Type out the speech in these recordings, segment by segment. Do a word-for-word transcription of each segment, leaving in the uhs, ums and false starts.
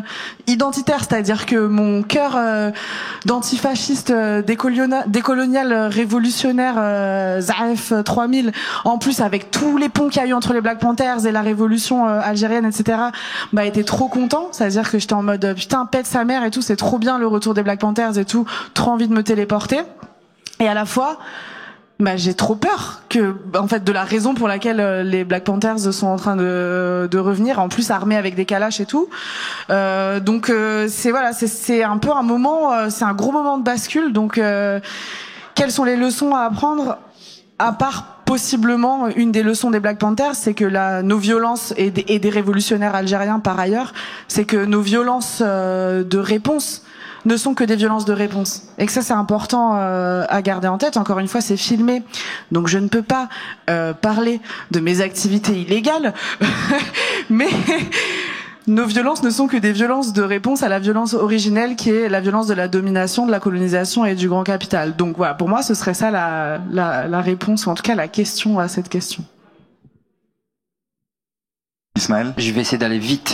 identitaire, c'est-à-dire que mon cœur euh, d'antifasciste, euh, décolonial, décolonial euh, révolutionnaire, euh, Zaef trois mille, en plus avec tous les ponts qu'il y a eu entre les Black Panthers et la révolution euh, algérienne, et cetera, bah était trop content, c'est-à-dire que j'étais en mode euh, putain pète sa mère et tout, c'est trop bien le retour des Black Panthers et tout, trop envie de me téléporter, et à la fois bah j'ai trop peur que en fait de la raison pour laquelle euh, les Black Panthers sont en train de de revenir, en plus armés avec des calaches et tout, euh, donc euh, c'est voilà c'est c'est un peu un moment euh, c'est un gros moment de bascule, donc euh, quelles sont les leçons à apprendre, à part possiblement une des leçons des Black Panthers, c'est que la nos violences et des, et des révolutionnaires algériens par ailleurs, c'est que nos violences euh, de réponse ne sont que des violences de réponse, et que ça c'est important euh, à garder en tête. Encore une fois, c'est filmé, donc je ne peux pas euh, parler de mes activités illégales, mais nos violences ne sont que des violences de réponse à la violence originelle, qui est la violence de la domination, de la colonisation et du grand capital. Donc voilà, pour moi ce serait ça la, la, la réponse, ou en tout cas la question à cette question. Ismaël ? Je vais essayer d'aller vite.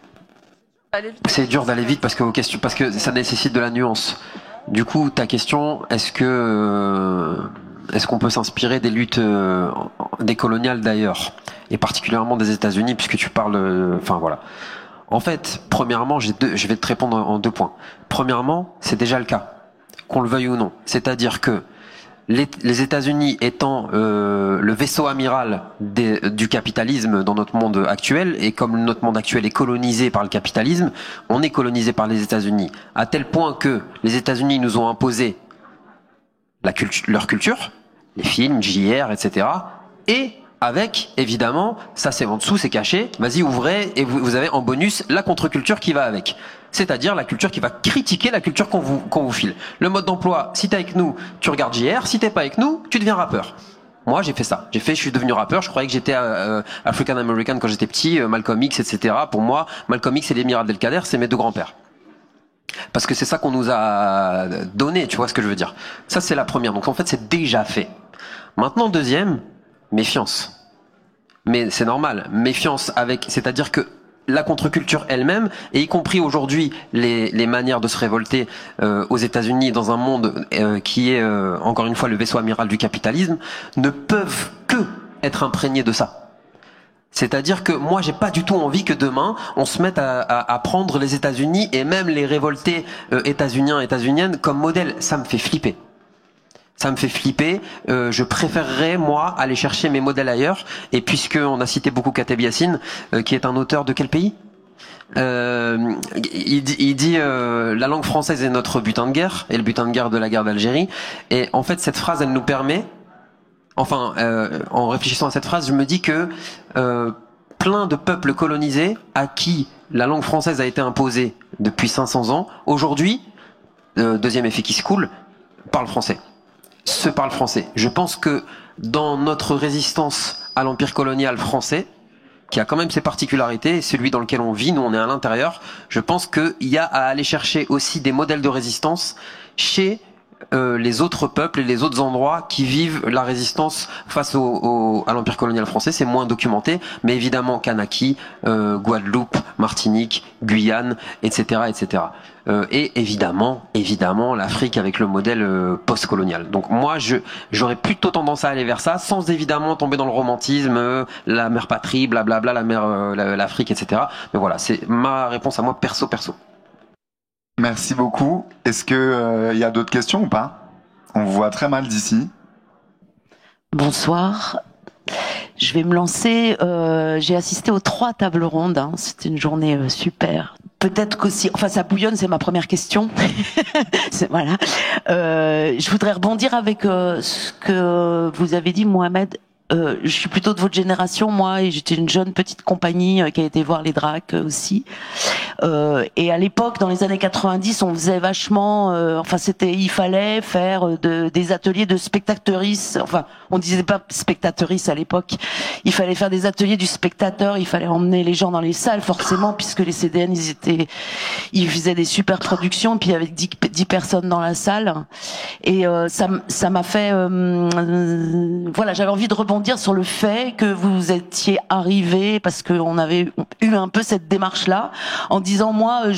C'est dur d'aller vite parce que, parce que ça nécessite de la nuance. Du coup, ta question, est-ce que euh, est-ce qu'on peut s'inspirer des luttes euh, décoloniales d'ailleurs, et particulièrement des États-Unis, puisque tu parles, euh, enfin voilà. En fait, premièrement, j'ai deux, je vais te répondre en deux points. Premièrement, c'est déjà le cas, qu'on le veuille ou non. C'est-à-dire que les, les États-Unis étant euh, le vaisseau amiral des, du capitalisme dans notre monde actuel, et comme notre monde actuel est colonisé par le capitalisme, on est colonisé par les États-Unis, à tel point que les États-Unis nous ont imposé la culture, leur culture, les films, J R, et cetera, et avec, évidemment, ça c'est en dessous, c'est caché, vas-y ouvrez, et vous, vous avez en bonus la contre-culture qui va avec. C'est-à-dire la culture qui va critiquer la culture qu'on vous, qu'on vous file. Le mode d'emploi, si t'es avec nous, tu regardes J R, si t'es pas avec nous, tu deviens rappeur. Moi j'ai fait ça, j'ai fait, je suis devenu rappeur, je croyais que j'étais euh, African American quand j'étais petit, euh, Malcolm X, et cetera. Pour moi, Malcolm X et l'émir Abdelkader, c'est mes deux grands-pères. Parce que c'est ça qu'on nous a donné, tu vois ce que je veux dire. Ça c'est la première, donc en fait c'est déjà fait. Maintenant deuxième, méfiance. Mais c'est normal, méfiance avec, c'est-à-dire que la contre-culture elle-même, et y compris aujourd'hui les, les manières de se révolter euh, aux États-Unis dans un monde euh, qui est euh, encore une fois le vaisseau amiral du capitalisme, ne peuvent que être imprégnés de ça. C'est-à-dire que moi j'ai pas du tout envie que demain on se mette à, à, à prendre les États-Unis et même les révoltés euh, états-uniens, états-uniennes comme modèle. Ça me fait flipper. Ça me fait flipper. Euh, je préférerais, moi, aller chercher mes modèles ailleurs. Et puisqu'on a cité beaucoup Kateb Yassine, euh, qui est un auteur de quel pays ? euh, il, il dit euh, la langue française est notre butin de guerre, et le butin de guerre de la guerre d'Algérie. Et en fait, cette phrase, elle nous permet... Enfin, euh, en réfléchissant à cette phrase, je me dis que euh, plein de peuples colonisés à qui la langue française a été imposée depuis cinq cents ans, aujourd'hui, euh, deuxième effet qui se coule, parlent français. Se parle français. Je pense que dans notre résistance à l'empire colonial français, qui a quand même ses particularités, celui dans lequel on vit, nous on est à l'intérieur, je pense qu'il y a à aller chercher aussi des modèles de résistance chez euh, les autres peuples et les autres endroits qui vivent la résistance face au, au, à l'empire colonial français. C'est moins documenté, mais évidemment Kanaki, euh, Guadeloupe, Martinique, Guyane, et cetera, et cetera. Euh, et évidemment, évidemment, l'Afrique avec le modèle euh, post-colonial. Donc moi, je j'aurais plutôt tendance à aller vers ça, sans évidemment tomber dans le romantisme, euh, la mère patrie, blablabla, la mère, euh, l'Afrique, et cetera. Mais voilà, c'est ma réponse à moi perso, perso. Merci beaucoup. Est-ce que euh, y a d'autres questions ou pas ? On vous voit très mal d'ici. Bonsoir. Je vais me lancer. Euh, j'ai assisté aux trois tables rondes. Hein. C'était une journée euh, super. Peut-être qu'aussi, enfin ça bouillonne, c'est ma première question. Voilà. Euh, je voudrais rebondir avec euh, ce que vous avez dit, Mohamed. Euh, je suis plutôt de votre génération, moi, et j'étais une jeune petite compagnie euh, qui a été voir les Dracs euh, aussi. Euh, et à l'époque, dans les années quatre-vingt-dix, on faisait vachement, euh, enfin c'était, il fallait faire de, des ateliers de spectatrices. Enfin, on disait pas spectatrices à l'époque. Il fallait faire des ateliers du spectateur. Il fallait emmener les gens dans les salles, forcément, puisque les C D N, ils étaient, ils faisaient des super productions. Puis il y avait dix, dix personnes dans la salle. Et euh, ça, ça m'a fait, euh, euh, voilà, j'avais envie de rebondir dire sur le fait que vous étiez arrivé parce qu'on avait eu un peu cette démarche-là en disant moi